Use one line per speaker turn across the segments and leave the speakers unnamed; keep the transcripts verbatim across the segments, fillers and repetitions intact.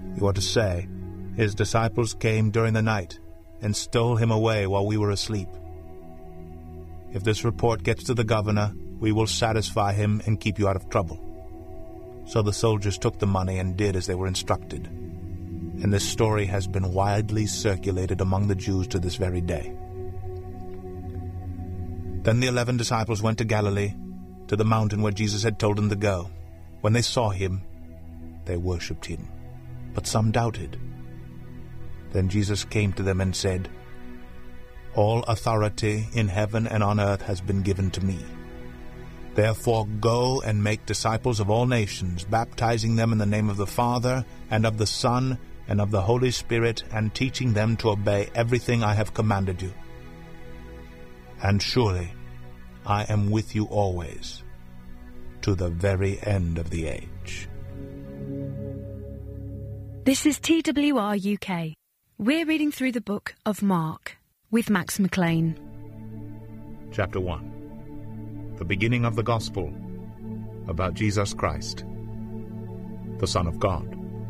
You are to say, 'His disciples came during the night and stole him away while we were asleep.' If this report gets to the governor, we will satisfy him and keep you out of trouble." So the soldiers took the money and did as they were instructed. And this story has been widely circulated among the Jews to this very day. Then the eleven disciples went to Galilee, to the mountain where Jesus had told them to go. When they saw him, they worshipped him, but some doubted. Then Jesus came to them and said, "All authority in heaven and on earth has been given to me. Therefore go and make disciples of all nations, baptizing them in the name of the Father, and of the Son, and of the Holy Spirit, and teaching them to obey everything I have commanded you. And surely I am with you always, to the very end of the age."
This is T W R U K. We're reading through the book of Mark with Max McLean.
Chapter one. The beginning of the Gospel about Jesus Christ, the Son of God.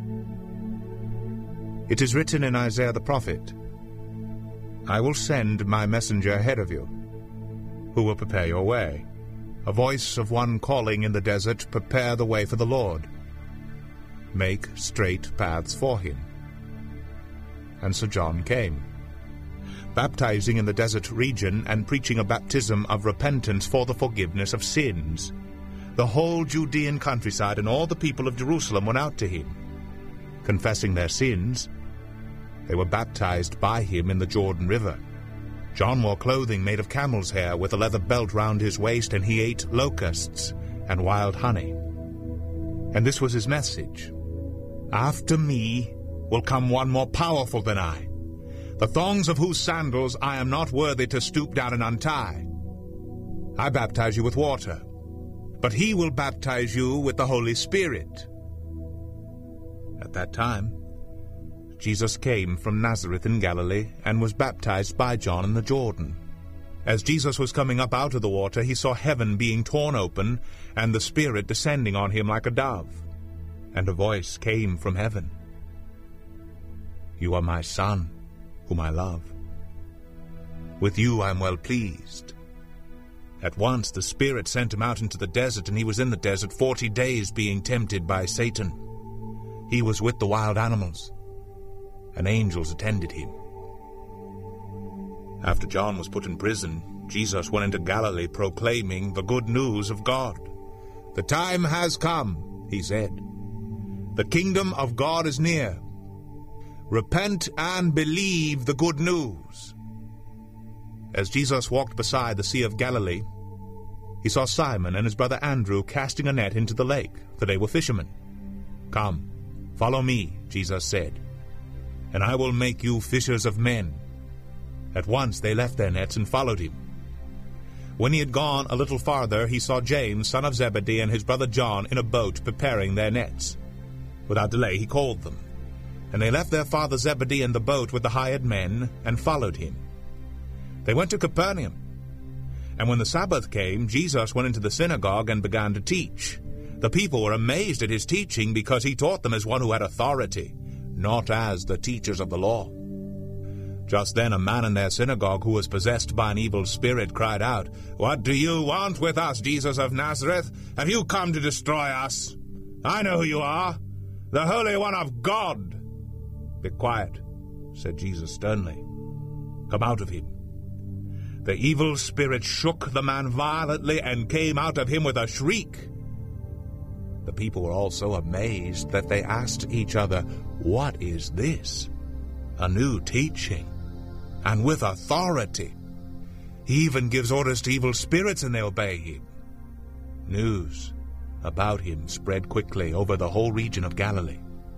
It is written in Isaiah the prophet, "I will send my messenger ahead of you, who will prepare your way. A voice of one calling in the desert, prepare the way for the Lord. Make straight paths for him." And so John came, baptizing in the desert region and preaching a baptism of repentance for the forgiveness of sins. The whole Judean countryside and all the people of Jerusalem went out to him. Confessing their sins, they were baptized by him in the Jordan River. John wore clothing made of camel's hair with a leather belt round his waist, and he ate locusts and wild honey. And this was his message: "After me will come one more powerful than I, the thongs of whose sandals I am not worthy to stoop down and untie. I baptize you with water, but he will baptize you with the Holy Spirit." At that time, Jesus came from Nazareth in Galilee and was baptized by John in the Jordan. As Jesus was coming up out of the water, he saw heaven being torn open and the Spirit descending on him like a dove. And a voice came from heaven, "You are my Son, whom I love. With you I am well pleased." At once the Spirit sent him out into the desert, and he was in the desert forty days being tempted by Satan. He was with the wild animals, and angels attended him. After John was put in prison, Jesus went into Galilee proclaiming the good news of God. "The time has come," he said. "The kingdom of God is near. Repent and believe the good news." As Jesus walked beside the Sea of Galilee, he saw Simon and his brother Andrew casting a net into the lake, for they were fishermen. "Come, follow me," Jesus said, "and I will make you fishers of men." At once they left their nets and followed him. When he had gone a little farther, he saw James, son of Zebedee, and his brother John in a boat preparing their nets. Without delay he called them, and they left their father Zebedee in the boat with the hired men and followed him. They went to Capernaum. And when the Sabbath came, Jesus went into the synagogue and began to teach. The people were amazed at his teaching, because he taught them as one who had authority, not as the teachers of the law. Just then a man in their synagogue who was possessed by an evil spirit cried out, "What do you want with us, Jesus of Nazareth? Have you come to destroy us? I know who you are, the Holy One of God." "Be quiet," said Jesus sternly. "Come out of him." The evil spirit shook the man violently and came out of him with a shriek. The people were all so amazed that they asked each other, "What is this? A new teaching, and with authority. He even gives orders to evil spirits and they obey him." News about him spread quickly over the whole region of Galilee.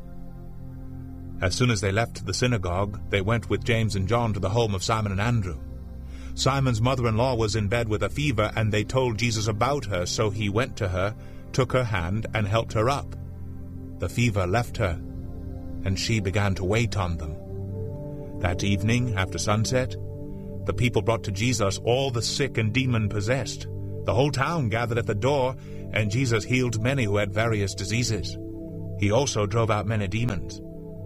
As soon as they left the synagogue, they went with James and John to the home of Simon and Andrew. Simon's mother-in-law was in bed with a fever, and they told Jesus about her, so he went to her, took her hand, and helped her up. The fever left her, and she began to wait on them. That evening, after sunset, the people brought to Jesus all the sick and demon-possessed. The whole town gathered at the door, and Jesus healed many who had various diseases. He also drove out many demons.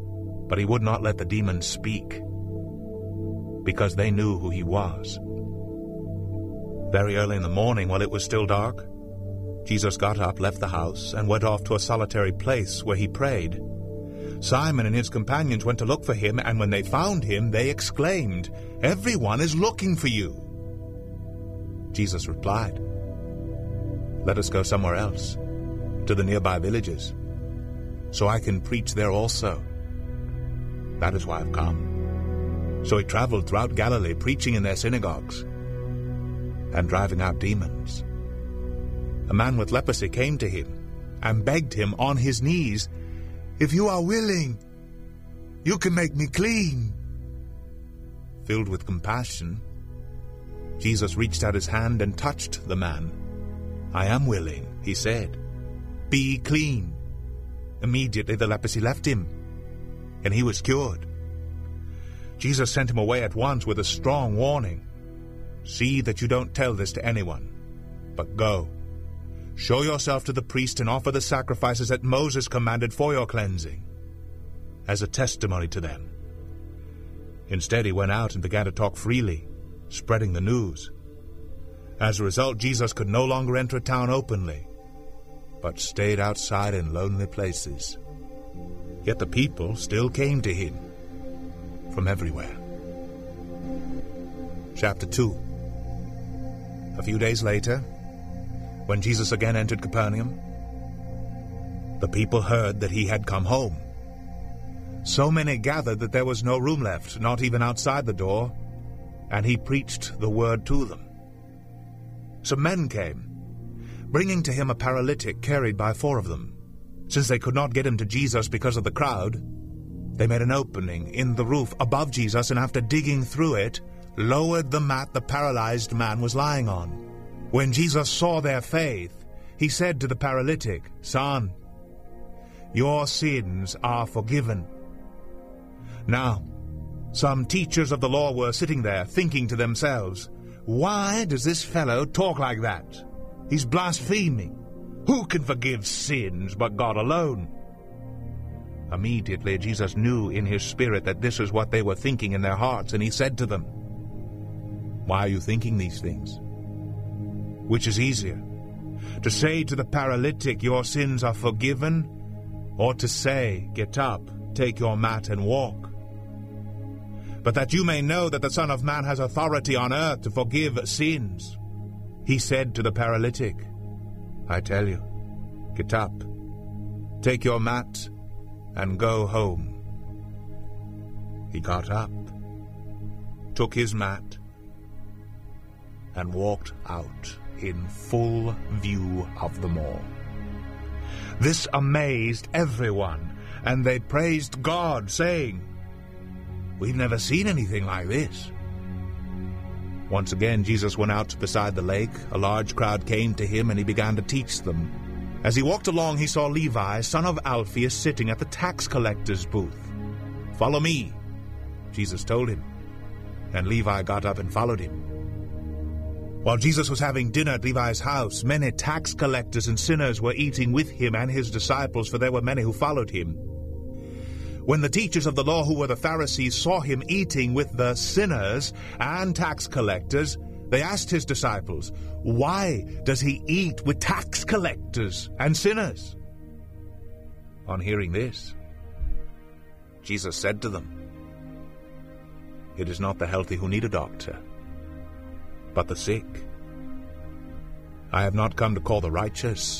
But he would not let the demons speak, because they knew who he was. Very early in the morning, while it was still dark, Jesus got up, left the house, and went off to a solitary place where he prayed. Simon and his companions went to look for him, and when they found him, they exclaimed, "Everyone is looking for you." Jesus replied, "Let us go somewhere else, to the nearby villages, so I can preach there also. That is why I've come." So he traveled throughout Galilee, preaching in their synagogues and driving out demons. A man with leprosy came to him and begged him on his knees, "If you are willing, you can make me clean." Filled with compassion, Jesus reached out his hand and touched the man. "I am willing," he said. "Be clean." Immediately the leprosy left him, and he was cured. Jesus sent him away at once with a strong warning. "See that you don't tell this to anyone, but go. Show yourself to the priest and offer the sacrifices that Moses commanded for your cleansing, as a testimony to them." Instead, he went out and began to talk freely, spreading the news. As a result, Jesus could no longer enter a town openly, but stayed outside in lonely places. Yet the people still came to him from everywhere. Chapter two. A few days later, when Jesus again entered Capernaum, the people heard that he had come home. So many gathered that there was no room left, not even outside the door, and he preached the word to them. Some men came, bringing to him a paralytic carried by four of them. Since they could not get him to Jesus because of the crowd, they made an opening in the roof above Jesus, and after digging through it, lowered the mat the paralyzed man was lying on. When Jesus saw their faith, he said to the paralytic, "Son, your sins are forgiven." Now, some teachers of the law were sitting there, thinking to themselves, "Why does this fellow talk like that? He's blaspheming. Who can forgive sins but God alone?" Immediately Jesus knew in his spirit that this is what they were thinking in their hearts, and he said to them, "Why are you thinking these things? Which is easier, to say to the paralytic, 'Your sins are forgiven,' or to say, 'Get up, take your mat and walk'? But that you may know that the Son of Man has authority on earth to forgive sins," he said to the paralytic, "I tell you, get up, take your mat, and go home." He got up, took his mat, and walked out in full view of them all. This amazed everyone, and they praised God, saying, "We've never seen anything like this." Once again Jesus went out beside the lake. A large crowd came to him, and he began to teach them. As he walked along, he saw Levi, son of Alphaeus, sitting at the tax collector's booth. "Follow me," Jesus told him, and Levi got up and followed him. While Jesus was having dinner at Levi's house, many tax collectors and sinners were eating with him and his disciples, for there were many who followed him. When the teachers of the law, who were the Pharisees, saw him eating with the sinners and tax collectors, they asked his disciples, "Why does he eat with tax collectors and sinners?" On hearing this, Jesus said to them, "It is not the healthy who need a doctor, but the sick. I have not come to call the righteous,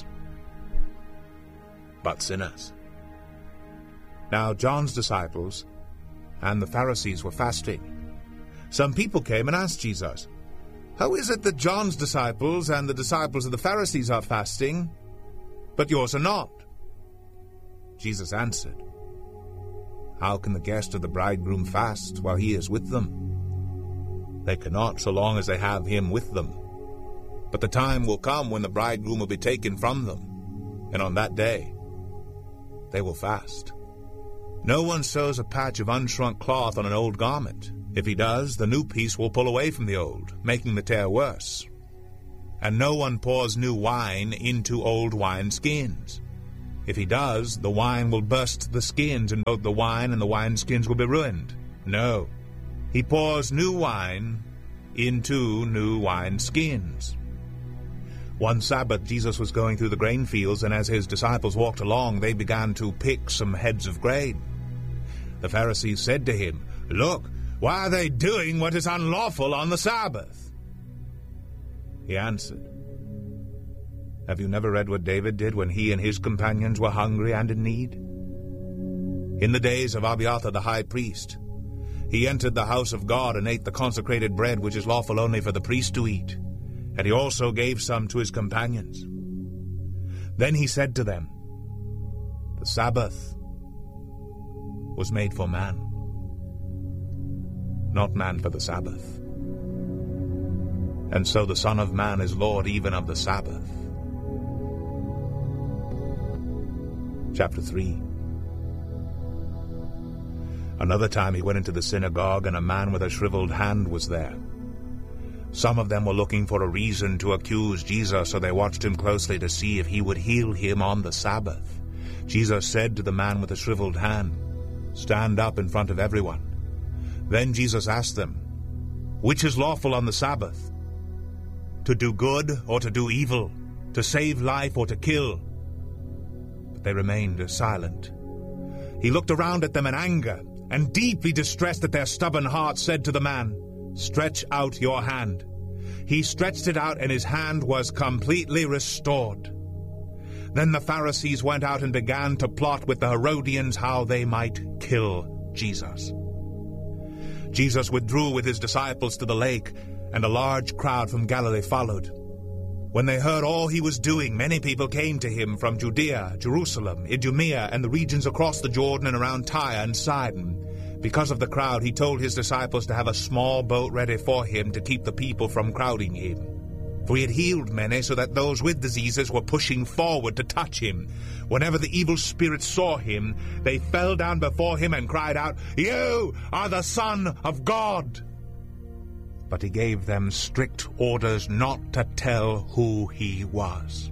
but sinners." Now John's disciples and the Pharisees were fasting. Some people came and asked Jesus, "How is it that John's disciples and the disciples of the Pharisees are fasting, but yours are not?" Jesus answered, "How can the guest of the bridegroom fast while he is with them? They cannot so long as they have him with them. But the time will come when the bridegroom will be taken from them, and on that day they will fast. No one sews a patch of unshrunk cloth on an old garment. If he does, the new piece will pull away from the old, making the tear worse. And no one pours new wine into old wineskins. If he does, the wine will burst the skins, and both the wine and the wineskins will be ruined. No, he pours new wine into new wineskins. One Sabbath, Jesus was going through the grain fields, and as his disciples walked along, they began to pick some heads of grain. The Pharisees said to him, "Look, why are they doing what is unlawful on the Sabbath?" He answered, "Have you never read what David did when he and his companions were hungry and in need? In the days of Abiathar the high priest, he entered the house of God and ate the consecrated bread which is lawful only for the priest to eat, and he also gave some to his companions. Then he said to them, 'The Sabbath was made for man, not man for the Sabbath. And so the Son of Man is Lord even of the Sabbath.'" Chapter three. Another time he went into the synagogue, and a man with a shriveled hand was there. Some of them were looking for a reason to accuse Jesus, so they watched him closely to see if he would heal him on the Sabbath. Jesus said to the man with the shriveled hand, "Stand up in front of everyone." Then Jesus asked them, "Which is lawful on the Sabbath? To do good or to do evil? To save life or to kill?" But they remained silent. He looked around at them in anger, and deeply distressed at their stubborn hearts, said to the man, "Stretch out your hand." He stretched it out, and his hand was completely restored. Then the Pharisees went out and began to plot with the Herodians how they might kill Jesus. Jesus withdrew with his disciples to the lake, and a large crowd from Galilee followed. When they heard all he was doing, many people came to him from Judea, Jerusalem, Idumea, and the regions across the Jordan and around Tyre and Sidon. Because of the crowd, he told his disciples to have a small boat ready for him to keep the people from crowding him. For he had healed many, so that those with diseases were pushing forward to touch him. Whenever the evil spirits saw him, they fell down before him and cried out, "You are the Son of God!" But he gave them strict orders not to tell who he was.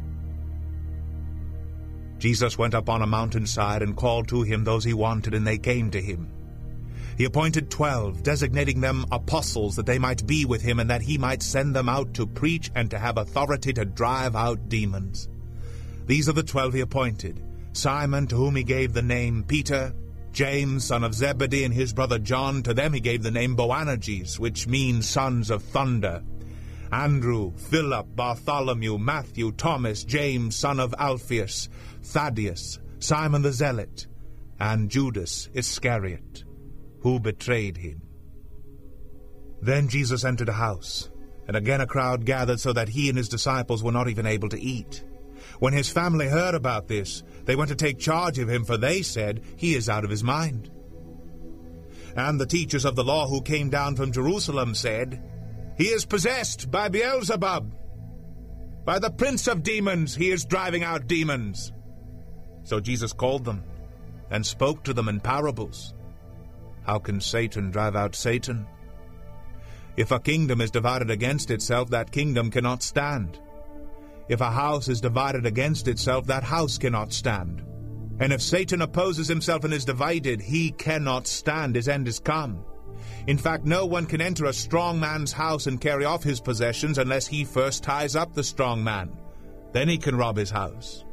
Jesus went up on a mountainside and called to him those he wanted, and they came to him. He appointed twelve, designating them apostles, that they might be with him, and that he might send them out to preach and to have authority to drive out demons. These are the twelve he appointed: Simon, to whom he gave the name Peter; James, son of Zebedee, and his brother John. To them he gave the name Boanerges, which means sons of thunder; Andrew, Philip, Bartholomew, Matthew, Thomas, James, son of Alphaeus, Thaddeus, Simon the Zealot, and Judas Iscariot, who betrayed him. Then Jesus entered a house, and again a crowd gathered, so that he and his disciples were not even able to eat. When his family heard about this, they went to take charge of him, for they said, "He is out of his mind." And the teachers of the law who came down from Jerusalem said, "He is possessed by Beelzebub. By the prince of demons he is driving out demons." So Jesus called them and spoke to them in parables. How can Satan drive out Satan? If a kingdom is divided against itself, that kingdom cannot stand. If a house is divided against itself, that house cannot stand. And if Satan opposes himself and is divided, he cannot stand. His end is come. In fact, no one can enter a strong man's house and carry off his possessions unless he first ties up the strong man. Then he can rob his house.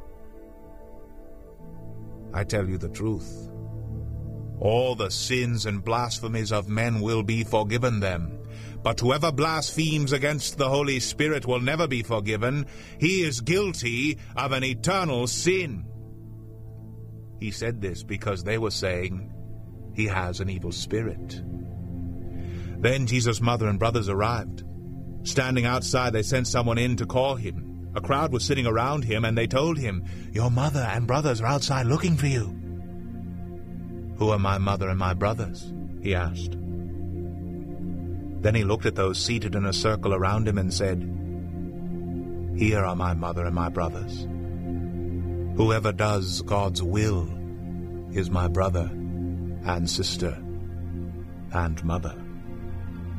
I tell you the truth. All the sins and blasphemies of men will be forgiven them. But whoever blasphemes against the Holy Spirit will never be forgiven. He is guilty of an eternal sin. He said this because they were saying, "He has an evil spirit." Then Jesus' mother and brothers arrived. Standing outside, they sent someone in to call him. A crowd was sitting around him, and they told him, "Your mother and brothers are outside looking for you." "Who are my mother and my brothers?" he asked. Then he looked at those seated in a circle around him and said, "Here are my mother and my brothers. Whoever does God's will is my brother and sister and mother."